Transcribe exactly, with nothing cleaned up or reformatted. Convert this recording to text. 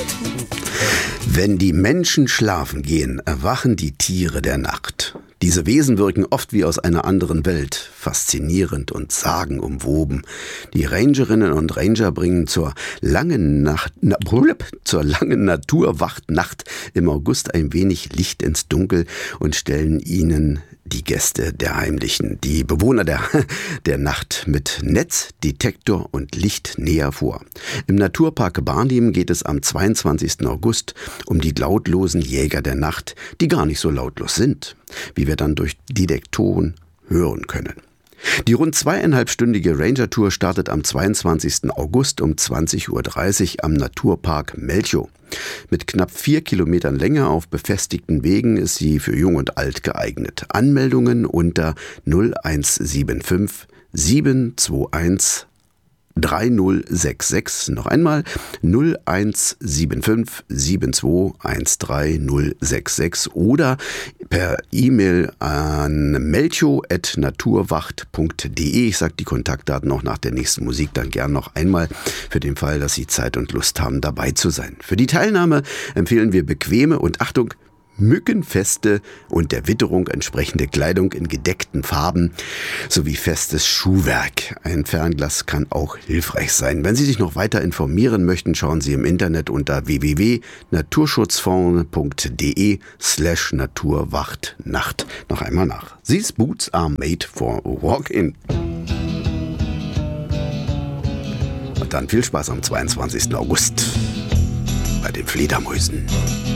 Wenn die Menschen schlafen gehen, erwachen die Tiere der Nacht. Diese Wesen wirken oft wie aus einer anderen Welt, faszinierend und sagenumwoben. Die Rangerinnen und Ranger bringen zur langen Nacht, na, zur langen Naturwachtnacht im August ein wenig Licht ins Dunkel und stellen ihnen die Gäste der Heimlichen, die Bewohner der, der Nacht mit Netz, Detektor und Licht näher vor. Im Naturpark Barnim geht es am zweiundzwanzigsten August um die lautlosen Jäger der Nacht, die gar nicht so lautlos sind, wie wir dann durch Detektoren hören können. Die rund zweieinhalbstündige Ranger-Tour startet am zweiundzwanzigsten August um zwanzig Uhr dreißig am Naturpark Melchow. Mit knapp vier Kilometern Länge auf befestigten Wegen ist sie für Jung und Alt geeignet. Anmeldungen unter null eins sieben fünf sieben zwei eins drei null sechs sechs. Noch einmal null eins sieben fünf sieben zwei eins drei null sechs sechs oder per E-Mail an melchow at naturwacht punkt de. Ich sage die Kontaktdaten auch nach der nächsten Musik dann gern noch einmal für den Fall, dass Sie Zeit und Lust haben, dabei zu sein. Für die Teilnahme empfehlen wir bequeme und Achtung, mückenfeste und der Witterung entsprechende Kleidung in gedeckten Farben sowie festes Schuhwerk. Ein Fernglas kann auch hilfreich sein. Wenn Sie sich noch weiter informieren möchten, schauen Sie im Internet unter w w w punkt naturschutzfonds punkt de slash naturwachtnacht noch einmal nach. These boots are made for a walk-in. Und dann viel Spaß am zweiundzwanzigsten August bei den Fledermäusen.